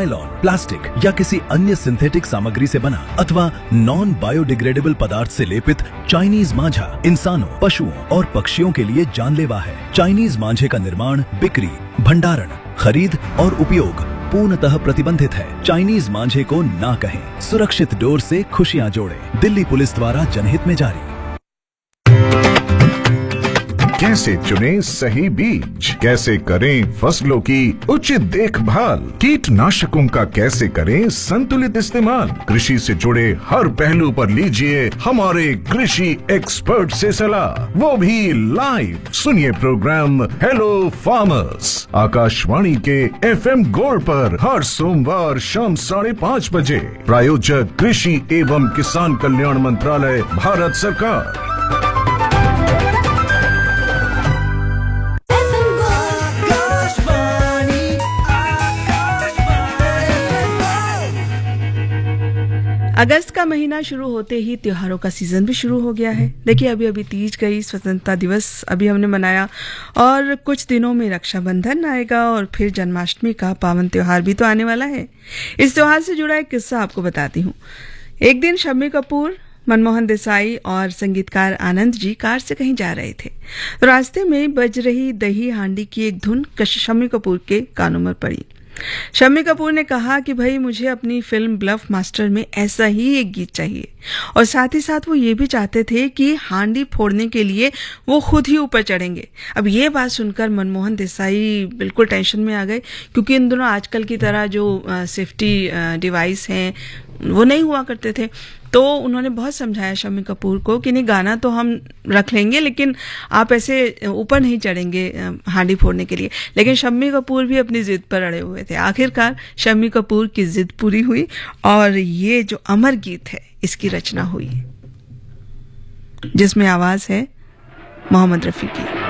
Nylon, plastic या किसी अन्य सिंथेटिक सामग्री से बना अथवा नॉन बायोडिग्रेडेबल पदार्थ से लेपित चाइनीज मांझा इंसानों, पशुओं और पक्षियों के लिए जानलेवा है। चाइनीज मांझे का निर्माण, बिक्री, भंडारण, खरीद और उपयोग पूर्णतः प्रतिबंधित है। चाइनीज मांझे को ना कहें। सुरक्षित डोर से खुशियां जोड़ें। दिल्ली पुलिस द्वारा जनहित में जारी। कैसे चुनें सही बीज, कैसे करें फसलों की उचित देखभाल, कीटनाशकों का कैसे करें संतुलित इस्तेमाल, कृषि से जुड़े हर पहलू पर लीजिए हमारे कृषि एक्सपर्ट से सलाह, वो भी लाइव। सुनिए प्रोग्राम हेलो फार्मर्स आकाशवाणी के FM गोल्ड पर हर सोमवार शाम 5:30 बजे। प्रायोजक कृषि एवं किसान कल्याण मंत्रालय, भारत सरकार। अगस्त का महीना शुरू होते ही त्योहारों का सीजन भी शुरू हो गया है। देखिए अभी तीज गई, स्वतंत्रता दिवस अभी हमने मनाया और कुछ दिनों में रक्षाबंधन आएगा और फिर जन्माष्टमी का पावन त्योहार भी तो आने वाला है। इस त्योहार से जुड़ा एक किस्सा आपको बताती हूँ। एक दिन शम्मी कपूर, मनमोहन देसाई और संगीतकार आनंद जी कार से कहीं जा रहे थे। रास्ते में बज रही दही हांडी की एक धुन शम्मी कपूर के कानों में पड़ी। शम्मी कपूर ने कहा कि भाई मुझे अपनी फिल्म ब्लफ मास्टर में ऐसा ही एक गीत चाहिए, और साथ ही साथ वो ये भी चाहते थे कि हांडी फोड़ने के लिए वो खुद ही ऊपर चढ़ेंगे। अब ये बात सुनकर मनमोहन देसाई बिल्कुल टेंशन में आ गए, क्योंकि इन दोनों आजकल की तरह जो सेफ्टी डिवाइस हैं वो नहीं हुआ करते थे। तो उन्होंने बहुत समझाया शम्मी कपूर को कि नहीं, गाना तो हम रख लेंगे लेकिन आप ऐसे ऊपर नहीं चढ़ेंगे हांडी फोड़ने के लिए। लेकिन शम्मी कपूर भी अपनी जिद पर अड़े हुए थे। आखिरकार शम्मी कपूर की जिद पूरी हुई और ये जो अमर गीत है इसकी रचना हुई, जिसमें आवाज है मोहम्मद रफी की।